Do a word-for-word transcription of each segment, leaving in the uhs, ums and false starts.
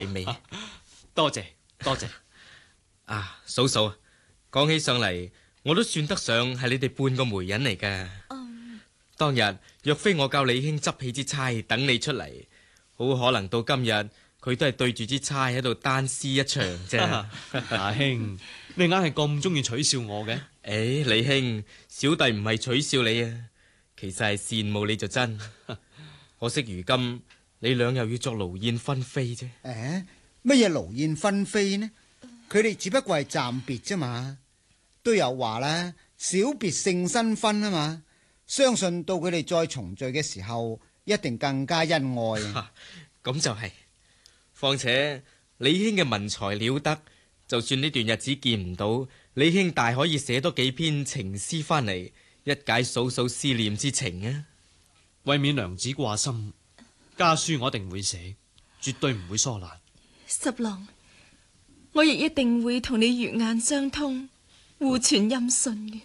味。 多謝多謝。 啊，嫂嫂，講起上嚟，我都算得上係你哋半個媒人嚟㗎。 嗯， 當日若非我教李兄執起支釵等你出嚟，好可能到今日佢都係對住支釵喺度單絲一場啫。 阿兄，你硬係咁中意取笑我嘅？ 誒，李兄，小弟唔係取笑你啊，其實係羨慕你就真。可惜如今你倆又要作勞燕分飛啫。 誒，乜嘢勞燕分飛呢？佢哋只不過係暫別啫嘛，都有話啦，小別勝新婚啊嘛。相信到佢哋再重聚嘅時候，一定更加恩愛啊。 咁就係、是，況且李兄嘅文才了得，就算呢段日子見唔到，李兄大可以寫多幾篇情詩翻嚟，一解嫂嫂思念之情啊。 為免娘子掛心，家書我一定會寫，絕對唔會疏懶。 十郎，我亦一定會同你月眼相通，互傳音訊嘅。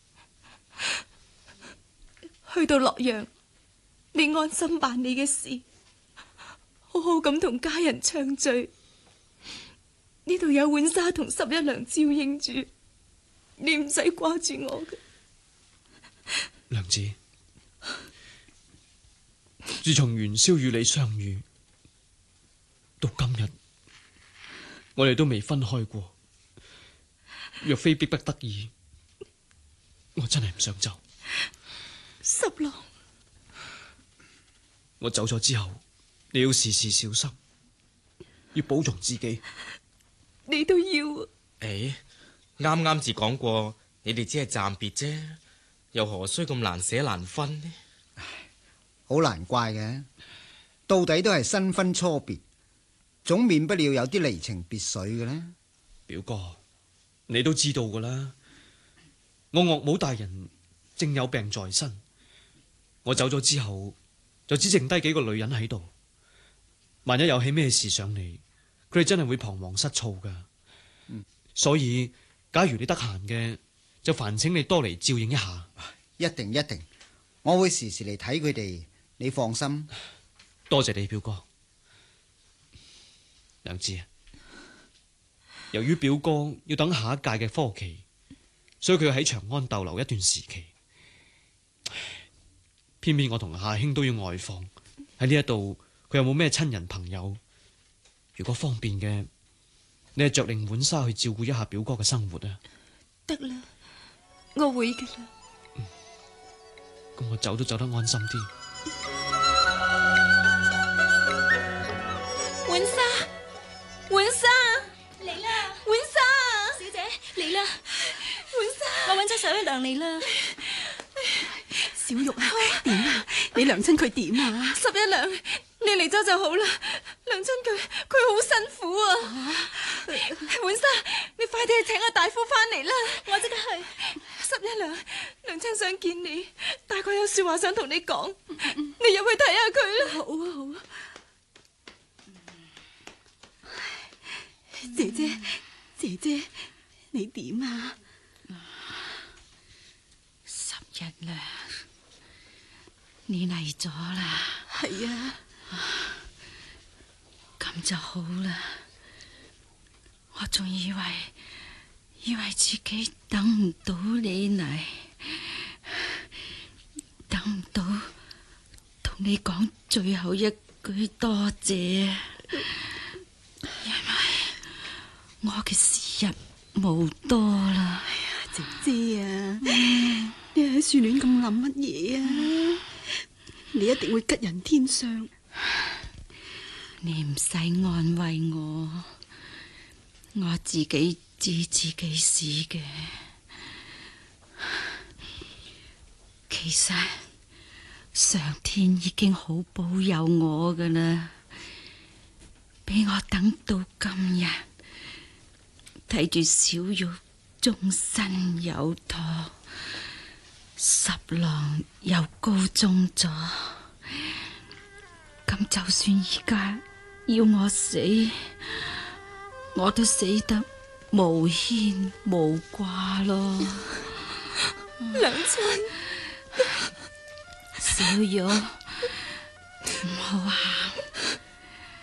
去到洛陽，你安心辦你嘅事，好好咁同家人暢聚。呢度有浣紗同十一娘照應住，你唔使掛住我嘅。 娘子，自從元宵與你相遇到今日，我哋都未分開過。若非逼不得已，我真係唔想走。 十郎， 我走咗之後，你要時時小心，要保重自己。 你都要啊。 誒，啱啱至講過，你哋只係暫別啫，又何須咁難捨難分呢？ 好難怪嘅，到底都係新婚初別，總免不了有啲離情別緒嘅呢。 表哥，你都知道噶啦，我岳母大人正有病在身，我走咗之後就只剩低幾個女人喺度，萬一有起咩事上嚟，佢哋真係會彷徨失措噶。嗯、所以假如你得閒嘅，就煩請你多嚟照應一下。 一定一定，我會時時嚟睇佢哋，你放心。 多謝你表哥。娘子啊，由於表哥要等下一屆嘅科期，所以佢要喺長安逗留一段時期。偏偏我同夏兄都要外放，喺呢一度佢有冇咩親人朋友？如果方便嘅，你係着令浣紗去照顧一下表哥嘅生活啊？ 得啦，我會嘅啦。 嗯，咁我走都走得安心啲。 浣紗，浣紗嚟啦！ 浣紗小姐嚟啦！ 浣紗， 我揾咗十一娘嚟啦。 小玉啊，點啊？你娘親佢點啊？十一娘，你嚟咗就好啦。娘親佢佢好辛苦啊！浣紗，你快啲去請阿大夫翻嚟啦！ 我即刻去。 十一娘，娘親想見你，大概有說話想同你講，你入去睇下佢啦。好啊，好啊。姐姐，姐姐，你點啊？ 十一娘，你嚟咗啦？ 係啊， 咁就好啦。我仲以為以為自己等唔到你嚟，等唔到同你講最後一句多謝，因為我嘅時日冇多啦。 姐姐啊，嗯、你喺樹亂咁諗乜嘢啊？你一定會吉人天相。 你唔使安慰我，我自己知自己事嘅。其實上天已經好保佑我㗎喇，俾我等到今日，睇住小玉終身有託，十郎又高中咗，咁就算而家要我死，我都死得無牽無掛咯。 娘親， 小玉唔好喊，